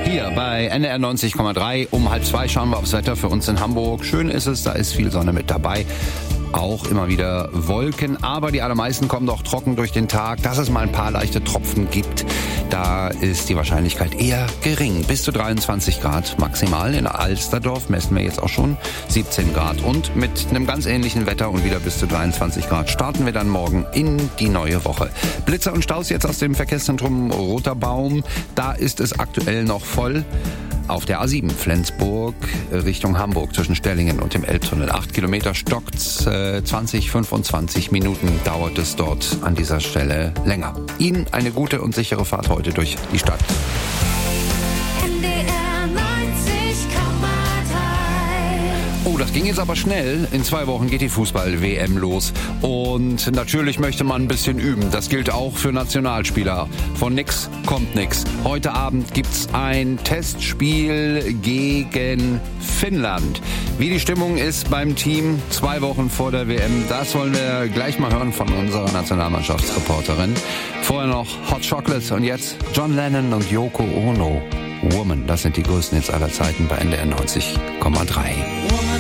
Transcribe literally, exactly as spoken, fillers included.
Hier bei N D R neunzig Komma drei. Um halb zwei schauen wir aufs Wetter für uns in Hamburg. Schön ist es, da ist viel Sonne mit dabei. Auch immer wieder Wolken, aber die allermeisten kommen doch trocken durch den Tag. Dass es mal ein paar leichte Tropfen gibt, da ist die Wahrscheinlichkeit eher gering. Bis zu dreiundzwanzig Grad maximal. In Alsterdorf messen wir jetzt auch schon siebzehn Grad. Und mit einem ganz ähnlichen Wetter und wieder bis zu dreiundzwanzig Grad starten wir dann morgen in die neue Woche. Blitzer und Staus jetzt aus dem Verkehrszentrum Roter Baum. Da ist es aktuell noch voll. Auf der A sieben Flensburg Richtung Hamburg zwischen Stellingen und dem Elbtunnel. Acht Kilometer stockt's, äh, zwanzig, fünfundzwanzig Minuten dauert es dort an dieser Stelle länger. Ihnen eine gute und sichere Fahrt heute durch die Stadt. Oh, das ging jetzt aber schnell. In zwei Wochen geht die Fußball-W M los. Und natürlich möchte man ein bisschen üben. Das gilt auch für Nationalspieler. Von nix kommt nix. Heute Abend gibt's ein Testspiel gegen Finnland. Wie die Stimmung ist beim Team zwei Wochen vor der W M, das wollen wir gleich mal hören von unserer Nationalmannschaftsreporterin. Vorher noch Hot Chocolate und jetzt John Lennon und Yoko Ono. Woman, das sind die größten Hits aller Zeiten bei N D R neunzig Komma drei.